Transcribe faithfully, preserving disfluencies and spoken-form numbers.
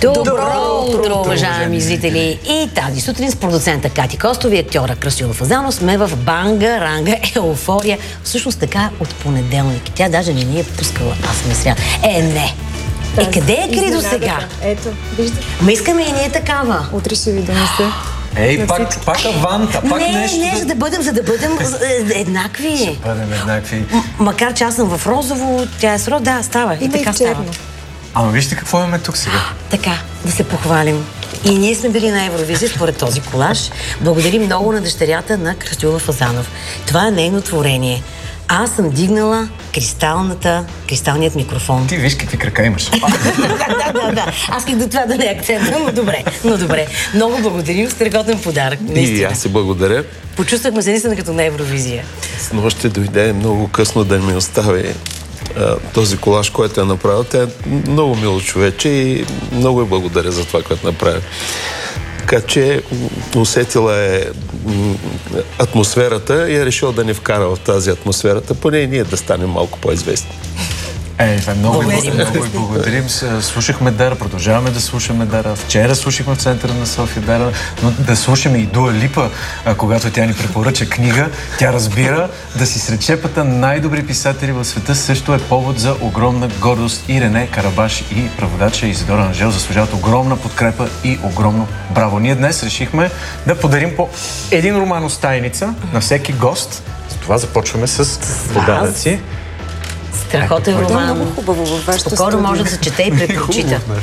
Добро утро, уважаеми зрители! И тази сутрин с продуцента Кати Костов и актьора Красила Фазанов сме в банга, ранга, еуфория. Всъщност така от понеделник. Тя даже не ни е пускала. Аз сме сряда. Е, не! Е, къде е Кридо сега? Ето, виждаш. Ма искаме и ние такава. Утре ще ви донесе. Ей, пак, пак аванта, пак не, нещо... Не, да... за да бъдем, за да бъдем еднакви. Ще бъдем еднакви. М- макар че аз съм в розово, тя е с ро, да, става. И, и така става. Ама вижте какво имаме тук сега. Така, да се похвалим. И ние сме били на Евровизия според този колаж. Благодарим много на дъщерята на Красила Фазанов. Това е нейно творение. Аз съм дигнала кристалната, кристалният микрофон. Ти виж какви крака имаш. да, да, да. Аз исках до това да не акцентвам, но добре, но добре. Много благодарим, страхотен подарък. И аз се благодаря. Почувствахме се наистина като на Евровизия. С нощи дойде много късно да ми остави а, този колаж, който е направил. Тя е много мило човече и много я благодаря за това, което направи. Така че усетила е атмосферата и е решил да ни вкара в тази атмосферата, поне и ние да станем малко по-известни. Е, това е много, много, много и благодарим. Слушахме Дара, продължаваме да слушаме Дара. Вчера слушахме в центъра на София Дара, но да слушаме и Дуа Липа, когато тя ни препоръча книга. Тя разбира да си сред шепата най-добри писатели в света също е повод за огромна гордост. И Рене Карабаш и преводача Изидора Анжел заслужават огромна подкрепа и огромно браво. Ние днес решихме да подарим по един роман от Стайница на всеки гост. Затова започваме с подаръци. Страхотен роман. Много хубаво във вашето Спокойно може да се чете и препрочита.